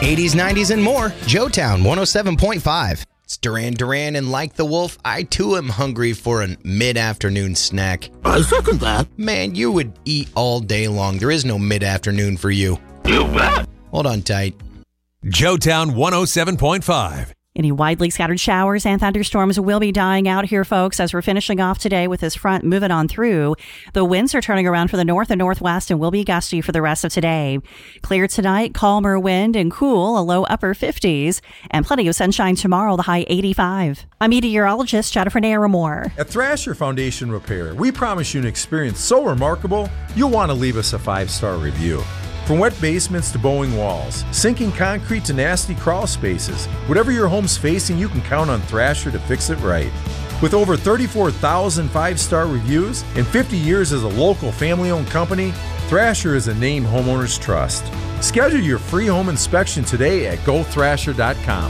80s, 90s, and more. Joetown 107.5. It's Duran Duran, and like the wolf, I too am hungry for a mid-afternoon snack. I second that. Man, you would eat all day long. There is no mid-afternoon for you. You bet. Hold on tight. Joetown 107.5. Any widely scattered showers and thunderstorms will be dying out here, folks, as we're finishing off today with this front moving on through. The winds are turning around for the north and northwest and will be gusty for the rest of today. Clear tonight, calmer wind and cool, a low upper 50s, and plenty of sunshine tomorrow, the high 85. I'm meteorologist Jennifer Naramore. At Thrasher Foundation Repair, we promise you an experience so remarkable, you'll want to leave us a 5-star review. From wet basements to bowing walls, sinking concrete to nasty crawl spaces, whatever your home's facing, you can count on Thrasher to fix it right. With over 34,000 5-star reviews and 50 years as a local family-owned company, Thrasher is a name homeowners trust. Schedule your free home inspection today at gothrasher.com.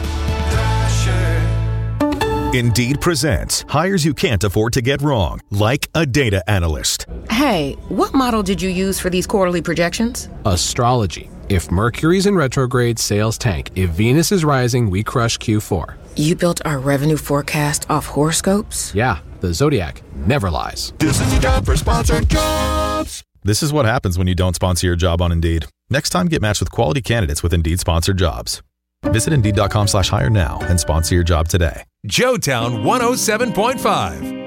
Indeed presents hires you can't afford to get wrong, like a data analyst. Hey, what model did you use for these quarterly projections? Astrology. If Mercury's in retrograde, sales tank. If Venus is rising, we crush Q4. You built our revenue forecast off horoscopes? Yeah, the Zodiac never lies. This is a job for sponsored jobs. This is what happens when you don't sponsor your job on Indeed. Next time, get matched with quality candidates with Indeed sponsored jobs. Visit Indeed.com/hire now and sponsor your job today. Joetown 107.5.